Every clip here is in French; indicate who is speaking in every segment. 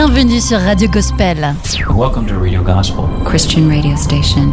Speaker 1: Bienvenue sur Radio Gospel.
Speaker 2: Welcome to Radio Gospel,
Speaker 3: Christian radio station.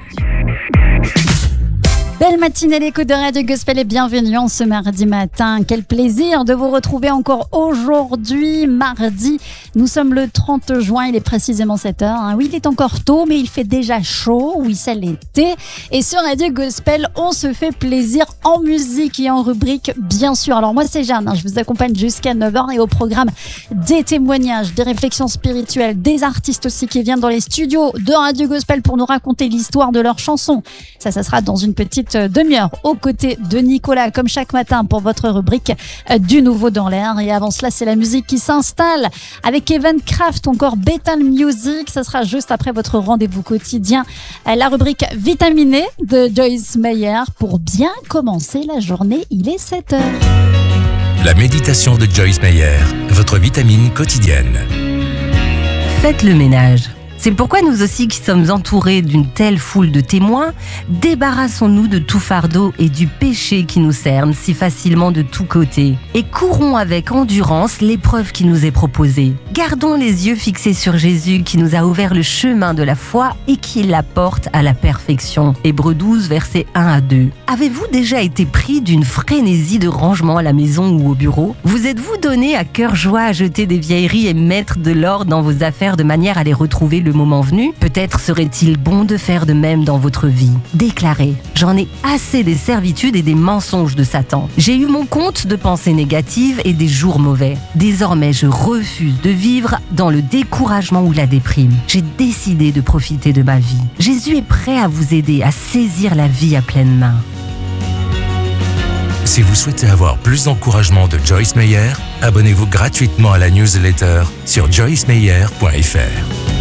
Speaker 1: Belle matinée à l'écoute de Radio Gospel et bienvenue en ce mardi matin. Quel plaisir de vous retrouver encore aujourd'hui, mardi. Nous sommes le 30 juin, il est précisément 7h. Oui, il est encore tôt, mais il fait déjà chaud. Oui, c'est l'été. Et sur Radio Gospel, on se fait plaisir en musique et en rubrique, bien sûr. Alors moi, c'est Jeanne, je vous accompagne jusqu'à 9h et au programme des témoignages, des réflexions spirituelles, des artistes aussi qui viennent dans les studios de Radio Gospel pour nous raconter l'histoire de leurs chansons. Ça sera dans une petite demi-heure aux côtés de Nicolas comme chaque matin pour votre rubrique du nouveau dans l'air. Et avant cela, c'est la musique qui s'installe avec Evan Craft, encore Bethel Music. Ça sera juste après votre rendez-vous quotidien, la rubrique vitaminée de Joyce Meyer pour bien commencer la journée. Il est 7h.
Speaker 4: La méditation de Joyce Meyer, votre vitamine quotidienne.
Speaker 5: Faites le ménage. C'est pourquoi nous aussi qui sommes entourés d'une telle foule de témoins, débarrassons-nous de tout fardeau et du péché qui nous cerne si facilement de tous côtés et courons avec endurance l'épreuve qui nous est proposée. Gardons les yeux fixés sur Jésus qui nous a ouvert le chemin de la foi et qui la porte à la perfection. Hébreux 12, versets 1 à 2. Avez-vous déjà été pris d'une frénésie de rangement à la maison ou au bureau? Vous êtes-vous donné à cœur joie à jeter des vieilleries et mettre de l'ordre dans vos affaires de manière à les retrouver le moment venu? Peut-être serait-il bon de faire de même dans votre vie. Déclarez: j'en ai assez des servitudes et des mensonges de Satan. J'ai eu mon compte de pensées négatives et des jours mauvais. Désormais, je refuse de vivre dans le découragement ou la déprime. J'ai décidé de profiter de ma vie. Jésus est prêt à vous aider à saisir la vie à pleine main.
Speaker 4: Si vous souhaitez avoir plus d'encouragement de Joyce Meyer, abonnez-vous gratuitement à la newsletter sur joycemeyer.fr.